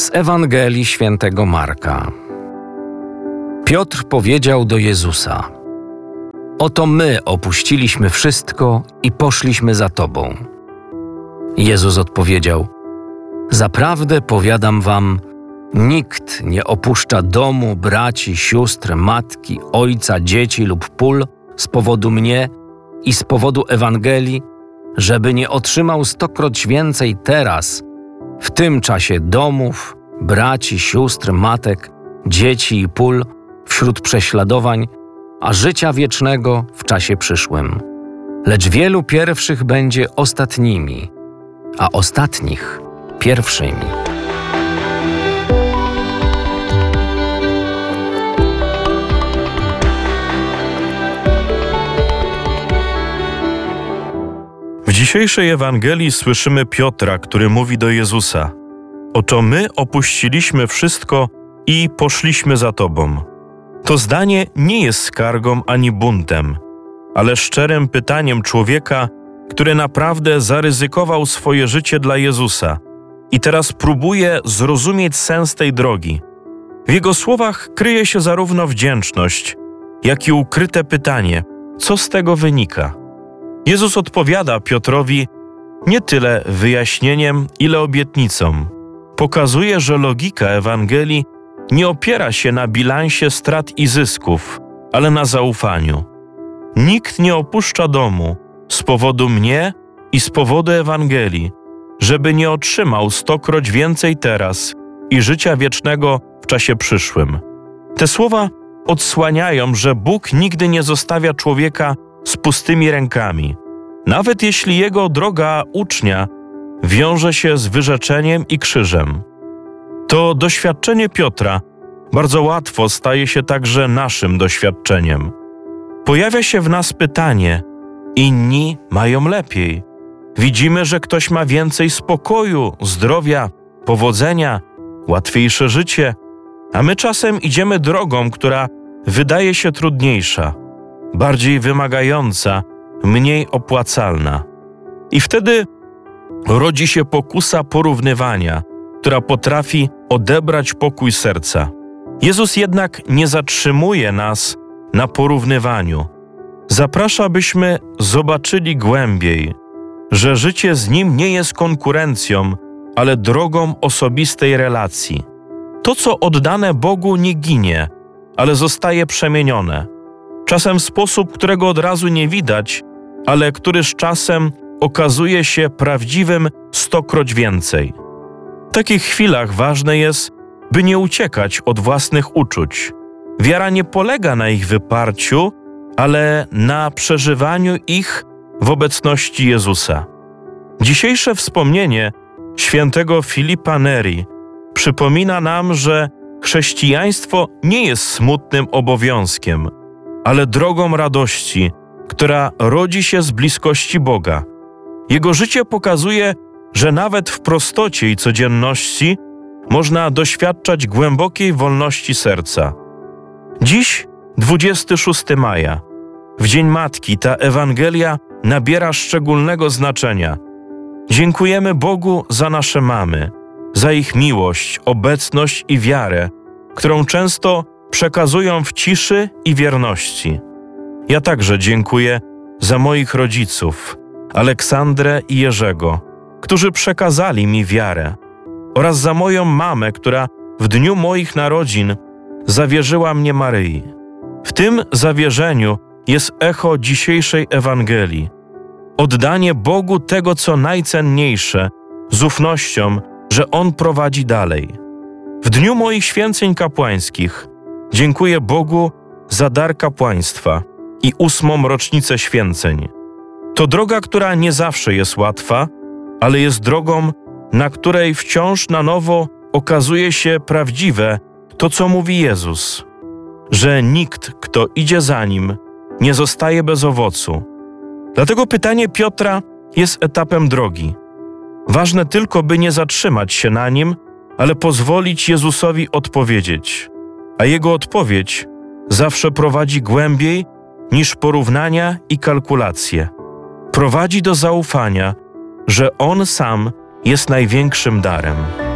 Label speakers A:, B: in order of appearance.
A: Z Ewangelii Świętego Marka. Piotr powiedział do Jezusa: Oto my opuściliśmy wszystko i poszliśmy za Tobą. Jezus odpowiedział: Zaprawdę powiadam wam, nikt nie opuszcza domu, braci, sióstr, matki, ojca, dzieci lub pól z powodu mnie i z powodu Ewangelii, żeby nie otrzymał 100-kroć więcej teraz, w tym czasie domów, braci, sióstr, matek, dzieci i pól wśród prześladowań, a życia wiecznego w czasie przyszłym. Lecz wielu pierwszych będzie ostatnimi, a ostatnich pierwszymi.
B: W dzisiejszej Ewangelii słyszymy Piotra, który mówi do Jezusa: Oto my opuściliśmy wszystko i poszliśmy za Tobą. To zdanie nie jest skargą ani buntem, ale szczerym pytaniem człowieka, który naprawdę zaryzykował swoje życie dla Jezusa i teraz próbuje zrozumieć sens tej drogi. W jego słowach kryje się zarówno wdzięczność, jak i ukryte pytanie, co z tego wynika. Jezus odpowiada Piotrowi nie tyle wyjaśnieniem, ile obietnicą. Pokazuje, że logika Ewangelii nie opiera się na bilansie strat i zysków, ale na zaufaniu. Nikt nie opuszcza domu z powodu mnie i z powodu Ewangelii, żeby nie otrzymał 100-kroć więcej teraz i życia wiecznego w czasie przyszłym. Te słowa odsłaniają, że Bóg nigdy nie zostawia człowieka z pustymi rękami, nawet jeśli jego droga ucznia wiąże się z wyrzeczeniem i krzyżem. To doświadczenie Piotra bardzo łatwo staje się także naszym doświadczeniem. Pojawia się w nas pytanie: inni mają lepiej. Widzimy, że ktoś ma więcej spokoju, zdrowia, powodzenia, łatwiejsze życie, a my czasem idziemy drogą, która wydaje się trudniejsza, bardziej wymagająca, mniej opłacalna. I wtedy rodzi się pokusa porównywania, która potrafi odebrać pokój serca. Jezus jednak nie zatrzymuje nas na porównywaniu. Zaprasza, byśmy zobaczyli głębiej, że życie z Nim nie jest konkurencją, ale drogą osobistej relacji. To, co oddane Bogu, nie ginie, ale zostaje przemienione. Czasem w sposób, którego od razu nie widać, ale który z czasem okazuje się prawdziwym 100-kroć więcej. W takich chwilach ważne jest, by nie uciekać od własnych uczuć. Wiara nie polega na ich wyparciu, ale na przeżywaniu ich w obecności Jezusa. Dzisiejsze wspomnienie świętego Filipa Neri przypomina nam, że chrześcijaństwo nie jest smutnym obowiązkiem, ale drogą radości, która rodzi się z bliskości Boga. Jego życie pokazuje, że nawet w prostocie i codzienności można doświadczać głębokiej wolności serca. Dziś, 26 maja, w Dzień Matki, ta Ewangelia nabiera szczególnego znaczenia. Dziękujemy Bogu za nasze mamy, za ich miłość, obecność i wiarę, którą często przekazują w ciszy i wierności. Ja także dziękuję za moich rodziców, Aleksandrę i Jerzego, którzy przekazali mi wiarę, oraz za moją mamę, która w dniu moich narodzin zawierzyła mnie Maryi. W tym zawierzeniu jest echo dzisiejszej Ewangelii. Oddanie Bogu tego, co najcenniejsze, z ufnością, że On prowadzi dalej. W dniu moich święceń kapłańskich dziękuję Bogu za dar kapłaństwa i 8. rocznicę święceń. To droga, która nie zawsze jest łatwa, ale jest drogą, na której wciąż na nowo okazuje się prawdziwe to, co mówi Jezus, że nikt, kto idzie za Nim, nie zostaje bez owocu. Dlatego pytanie Piotra jest etapem drogi. Ważne tylko, by nie zatrzymać się na nim, ale pozwolić Jezusowi odpowiedzieć. A Jego odpowiedź zawsze prowadzi głębiej niż porównania i kalkulacje. Prowadzi do zaufania, że On sam jest największym darem.